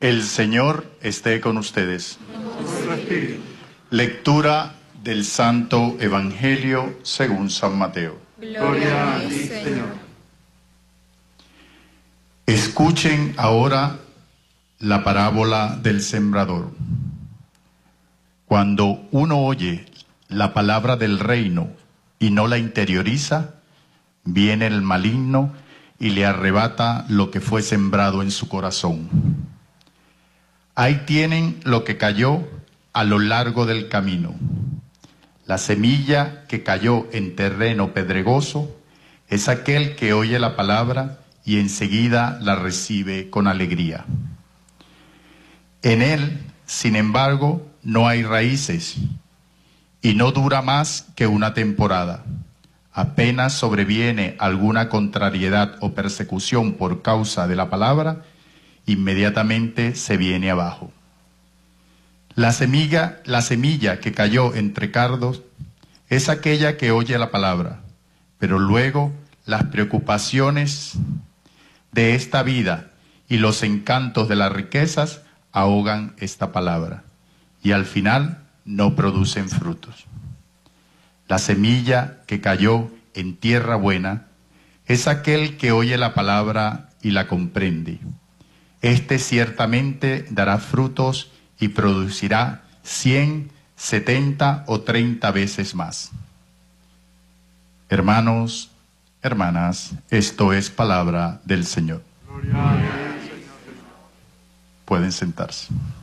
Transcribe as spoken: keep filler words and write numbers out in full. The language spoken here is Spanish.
El Señor esté con ustedes. Lectura del Santo Evangelio según San Mateo. Gloria a ti, Señor. Escuchen ahora la parábola del sembrador. Cuando uno oye la palabra del reino y no la interioriza, viene el maligno y le arrebata lo que fue sembrado en su corazón. Ahí tienen lo que cayó a lo largo del camino. La semilla que cayó en terreno pedregoso es aquel que oye la palabra y enseguida la recibe con alegría. En él, sin embargo, no hay raíces y no dura más que una temporada. Apenas sobreviene alguna contrariedad o persecución por causa de la palabra, inmediatamente se viene abajo. La semilla, la semilla que cayó entre cardos es aquella que oye la palabra, pero luego las preocupaciones de esta vida y los encantos de las riquezas ahogan esta palabra y al final no producen frutos. La semilla que cayó en tierra buena es aquel que oye la palabra y la comprende. Este ciertamente dará frutos y producirá cien, setenta o treinta veces más. Hermanos, hermanas, esto es palabra del Señor. Gloria a Dios, Señor. Pueden sentarse.